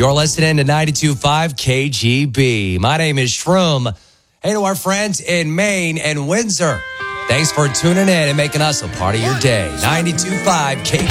You're listening to 92.5 KGB. My name is Shroom. Hey to our friends in Maine and Windsor. Thanks for tuning in and making us a part of your day. 92.5 KGB.